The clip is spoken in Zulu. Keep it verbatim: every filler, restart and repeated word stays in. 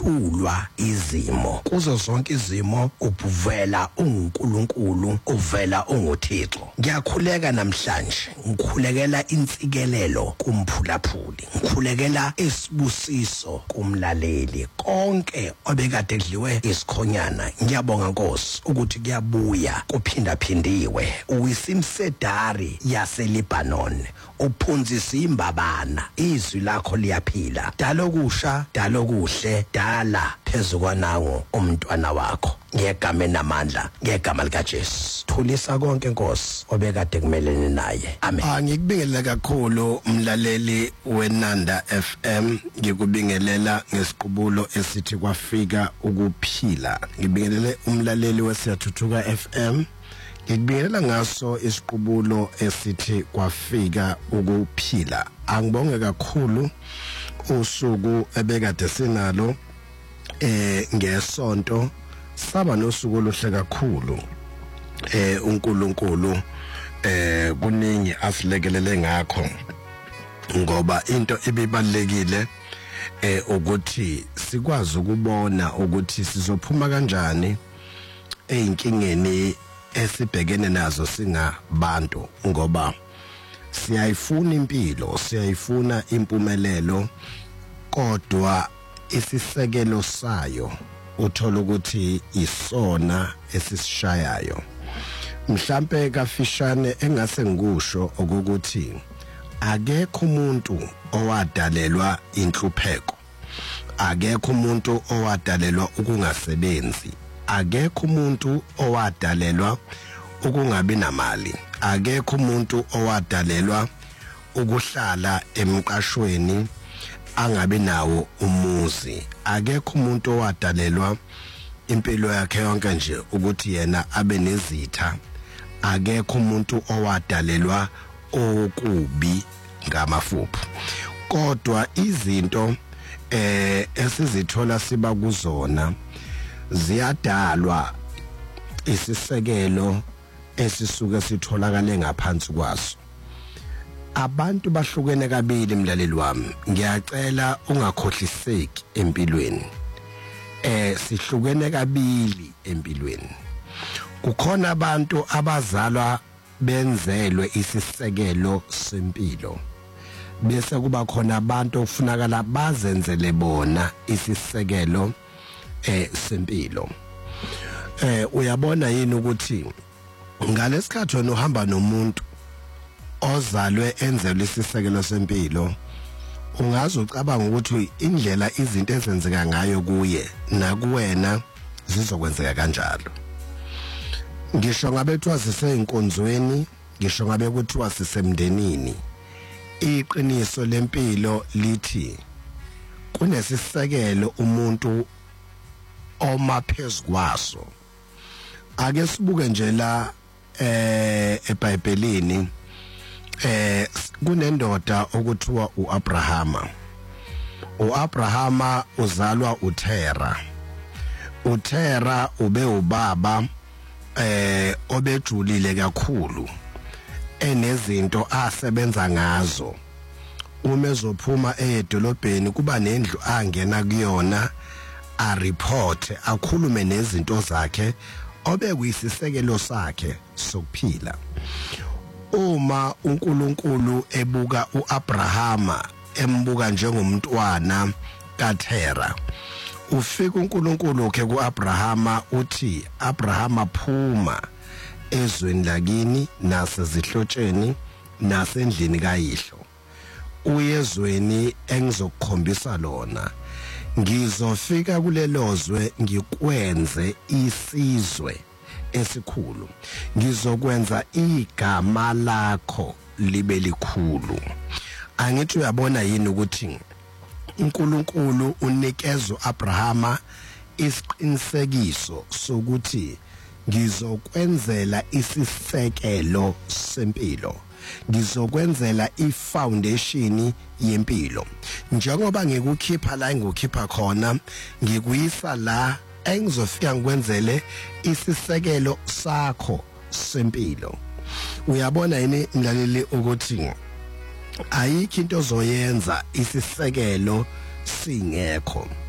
ukuhlulwa izimo. Kuzo zonke izimo ubuvela uNkulunkulu, uvela unguThixo. Ngiyakhuleka namhlanje, ngikhulekela intsikelelo kumphulaphuli, ngikhulekela isibusiso kumlaleli. Konke obekade edliwe isikhonyana, ngiyabonga Nkosi ukuthi kuyabuya kuphinda phindiwe. Uyisimsedari yaseLebanon, uphunzisa imbabana, izwi lakho liyaphila. Dala okusha, dala okuhle, dala phezu kwanawo umntwana wakho. Ngegama namandla, ngegama likaJesu. Thulisa konke Nkosi obekade kumelene naye. Amen. Ah, ngikubingelela kakhulu umlaleli weNanda F M, ngikubingelela ngesiqubulo esithi kwafika ukuphila. Ngibingelele umlaleli weSiyathuthuka F M, ngikubingelela ngaso isiqubulo esithi kwafika ukuphila. Angibonge kakhulu usuku ebekade sinalo eh ngesonto, saba nosuku oluhle kakhulu. Eh uNkulunkulu eh kuningi asilekelele ngakho, ngoba into ebibalekile eh ukuthi sikwazi ukubona ukuthi sizophuma kanjani einkingeni esibhekene nazo singabantu, ngoba siyayifuna impilo, siyayifuna impumelelo, kodwa isisekelo sayo uthola ukuthi isona esisishayayo. Mhlambe kafishane engase ngikusho ukuthi akekho umuntu owadalelwa inhlupheko, akekho umuntu owadalelwa ukungasebenzi, akekho umuntu owadalelwa ukungabi namali, akekho umuntu owadalelwa ukuhlala emqashweni angabi nawo umuzi, akekho umuntu owadalelwa impilo yakhe yonke nje ukuthi yena abe nezitha, akekho umuntu owadalelwa okubi ngamafupho. Kodwa izinto eh esizithola siba kuzona ziyadalwa isisekelo esisuke sitholakale ngaphansi kwaso. Abantu bahlukene kabili mlaleli wami, ngiyacela ungakhohliseki empilweni. Eh sihlukene kabili empilweni. Kukhona abantu abazalwa benzelwe isisekelo sempilo, bese kuba khona abantu okufunakala bazenzele bona isisekelo eh sempilo. Eh uyabona yini ukuthi ngalesikhathi wena uhamba nomuntu ozalwe enzelwe isisekelo sempilo, ungaze ucabanga ukuthi indlela izinto ezenzeka ngayo kuye nakuwena zizokwenzeka kanjalo. Ngisho ngabe kuthiwa siseyinkonzweni, ngisho ngabe kuthiwa sisemndenini, iqiniso lempilo lithi kunesisekelo umuntu omaphezu kwaso. Ake sibuke nje la eh eBhayibhelini eh kunendoda okuthiwa uAbrahama. uAbrahama uzalwa uThera. uThera ube ubaba eh obejulile kakhulu, enezinto asebenza ngazo. Uma ezophuma edolobheni kuba nendlu angena kuyona, a report akhulume nezinto zakhe, obekuyisisekelo sakhe sokuphila. Uma uNkulunkulu ebuka uAbrahama, embuka njengomntwana kaThera, ufika uNkulunkulu ke kuAbrahama uthi, Abrahama phuma ezweni lakini nasezihlotsheni nasendlini kayihlo, uyezweni engizokukhombisa lona. Ngizofika kulelozwe ngikwenze isizwe esikhulu, ngizokwenza igama lakho libe likhulu. Angithi uyabona yini ukuthi uNkulunkulu unikeza uAbrahama isiqinisekiso sokuthi ngizokwenzela isisekelo sempilo, ngizokwenzela ifoundation yempilo. Njengoba ngikukhipha la ngikukhipha khona, ngikuyisa la engizofika ngikwenzele isisekelo sakho sempilo. Uyabona yini mlaleli ukuthi ayikho into ozoyenza isisekelo singekho.